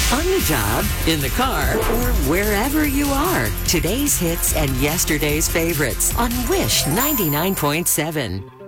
On the job, in the car, or wherever you are. Today's hits and yesterday's favorites on Wish 99.7.